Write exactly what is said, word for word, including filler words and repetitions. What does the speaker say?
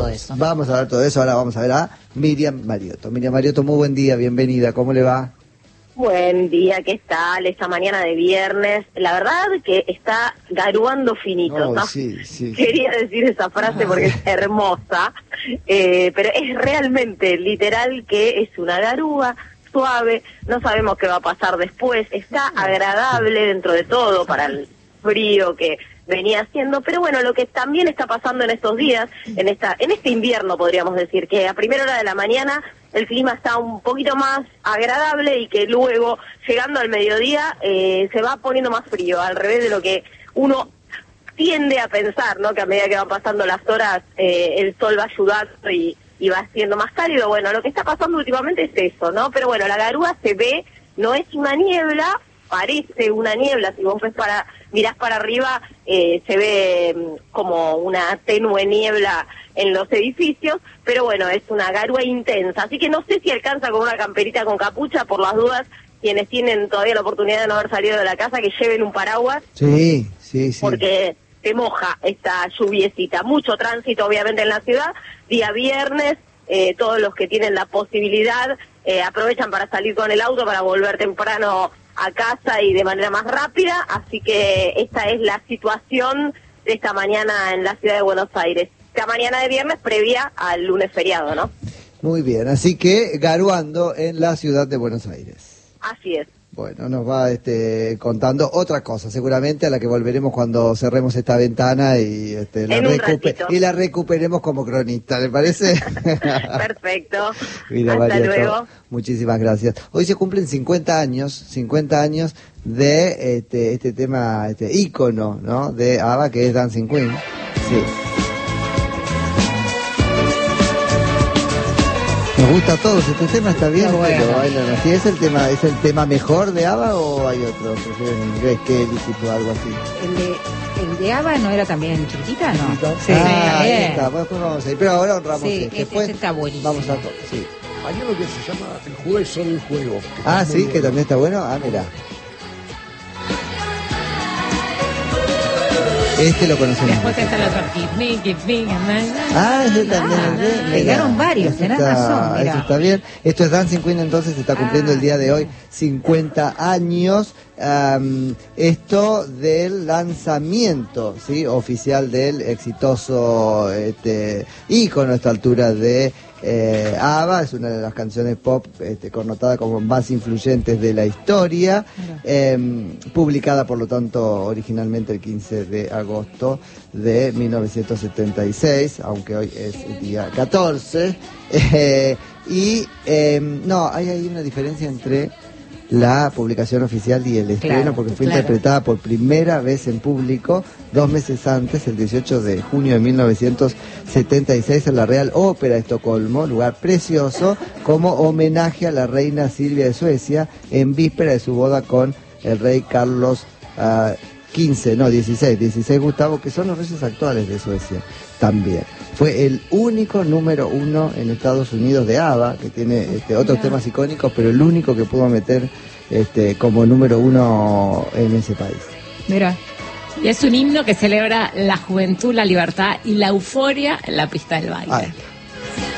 eso. Vamos a hablar todo eso, ahora vamos a ver a Miriam Mariotto. Miriam Mariotto, muy buen día, bienvenida, ¿cómo le va? Buen día, ¿qué tal? Esta mañana de viernes, la verdad que está garuando finito, Oh, ¿no? sí, sí, Quería sí. decir esa frase porque es hermosa, eh, pero es realmente literal que es una garúa suave, no sabemos qué va a pasar después, está agradable dentro de todo para el frío que venía haciendo, pero bueno, lo que también está pasando en estos días, en esta en este invierno podríamos decir, que a primera hora de la mañana el clima está un poquito más agradable y que luego, llegando al mediodía, eh, se va poniendo más frío, al revés de lo que uno tiende a pensar, ¿no? Que a medida que van pasando las horas, eh, el sol va ayudando y, y va siendo más cálido. Bueno, lo que está pasando últimamente es eso, ¿no? Pero bueno, la garúa se ve, no es una niebla, parece una niebla, si vos ves para, mirás para arriba, eh, se ve mm, como una tenue niebla en los edificios, pero bueno, es una garúa intensa, así que no sé si alcanza con una camperita con capucha, por las dudas, quienes tienen todavía la oportunidad de no haber salido de la casa, que lleven un paraguas. Sí, sí, sí. Porque se moja esta lluviecita, mucho tránsito obviamente en la ciudad, día viernes, eh, todos los que tienen la posibilidad eh, aprovechan para salir con el auto, para volver temprano a casa y de manera más rápida, así que esta es la situación de esta mañana en la ciudad de Buenos Aires. Esta mañana de viernes previa al lunes feriado, ¿no? Muy bien, así que garuando en la ciudad de Buenos Aires. Así es. Bueno, nos va este, contando otra cosa, seguramente a la que volveremos cuando cerremos esta ventana y, este, la, En un recupe ratito. y la recuperemos como cronista, ¿le parece? Perfecto. Mira, Hasta Mariotto, luego. muchísimas gracias. Hoy se cumplen cincuenta años, cincuenta años de este, este tema, este ícono, ¿no? De ABBA, que es Dancing Queen. Sí. Nos gusta a todos, este tema está bien, Bueno. pero bailan así. ¿Es el tema, es el tema mejor de ABBA o hay otro? ¿Prefieren en inglés, Kelly, tipo algo así? El de, el de ABBA no era también chiquitita, ¿no? Sí, ah, ahí bien. está, bueno, pues vamos a ir. Pero ahora honramos Sí, este. este- Pues, este está buenísimo. Vamos a todo, sí. Hay uno que se llama El juego es solo un juego. que Ah, está muy sí, que bueno. también está bueno. Ah, mira. Este lo conocemos. Después está el otro Give me, give me, Ah, ese también. Ah, es bien, pegaron mira. varios, Eso tenés está- razón, mira. Eso está bien. Esto es Dancing Queen, entonces se está cumpliendo Ah, el día de hoy cincuenta años. Um, esto del lanzamiento, ¿sí? Oficial del exitoso este, ícono a esta altura de eh, ABBA. Es una de las canciones pop este, connotada como más influyentes de la historia. Eh, publicada, por lo tanto, originalmente el quince de agosto de mil novecientos setenta y seis, aunque hoy es el día catorce. Eh, y eh, no, hay ahí una diferencia entre la publicación oficial y el estreno, Claro, porque fue claro. interpretada por primera vez en público dos meses antes, el dieciocho de junio de mil novecientos setenta y seis, en la Real Ópera de Estocolmo, lugar precioso, como homenaje a la reina Silvia de Suecia, en víspera de su boda con el rey Carlos uh, quince, no, dieciséis, dieciséis Gustavo, que son los reyes actuales de Suecia también. Fue el único número uno en Estados Unidos de ABBA, que tiene este, otros Mirá. temas icónicos, pero el único que pudo meter este, como número uno en ese país. Mira. Y es un himno que celebra la juventud, la libertad y la euforia en la pista del baile. Ay,